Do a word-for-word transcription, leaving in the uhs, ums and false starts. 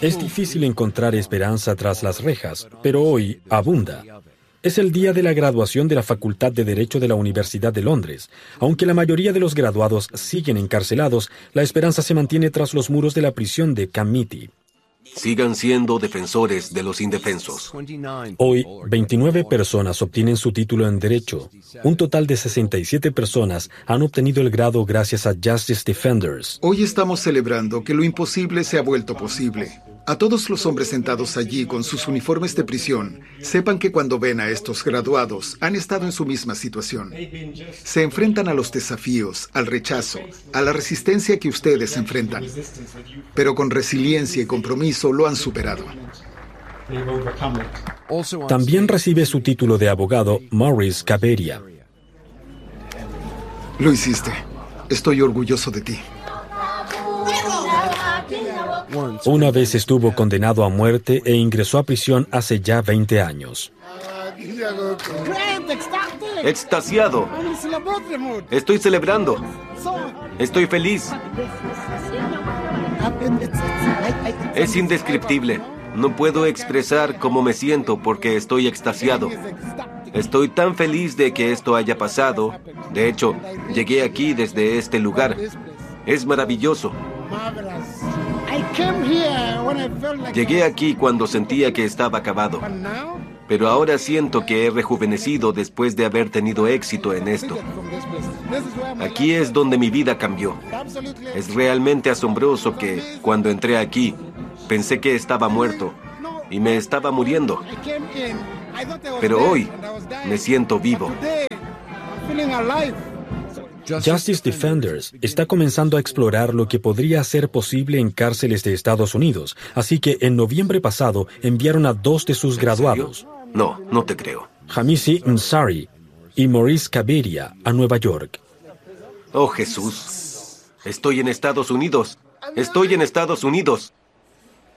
Es difícil encontrar esperanza tras las rejas, pero hoy abunda. Es el día de la graduación de la Facultad de Derecho de la Universidad de Londres. Aunque la mayoría de los graduados siguen encarcelados, la esperanza se mantiene tras los muros de la prisión de Committee. Sigan siendo defensores de los indefensos. Hoy, veintinueve personas obtienen su título en Derecho. Un total de sesenta y siete personas han obtenido el grado gracias a Justice Defenders. Hoy estamos celebrando que lo imposible se ha vuelto posible. A todos los hombres sentados allí con sus uniformes de prisión, sepan que cuando ven a estos graduados, han estado en su misma situación. Se enfrentan a los desafíos, al rechazo, a la resistencia que ustedes enfrentan. Pero con resiliencia y compromiso lo han superado. También recibe su título de abogado Maurice Caberia. Lo hiciste. Estoy orgulloso de ti. Una vez estuvo condenado a muerte e ingresó a prisión hace ya veinte años. Extasiado. Estoy celebrando. Estoy feliz. Es indescriptible. No puedo expresar cómo me siento porque estoy extasiado. Estoy tan feliz de que esto haya pasado. De hecho, llegué aquí desde este lugar. Es maravilloso. Llegué aquí cuando sentía que estaba acabado. Pero ahora siento que he rejuvenecido después de haber tenido éxito en esto. Aquí es donde mi vida cambió. Es realmente asombroso que, cuando entré aquí, pensé que estaba muerto y me estaba muriendo. Pero hoy me siento vivo. Justice Defenders está comenzando a explorar lo que podría ser posible en cárceles de Estados Unidos, así que en noviembre pasado enviaron a dos de sus graduados. No, no te creo. Hamisi Nsari y Maurice Caberia a Nueva York. Oh, Jesús. Estoy en Estados Unidos. Estoy en Estados Unidos.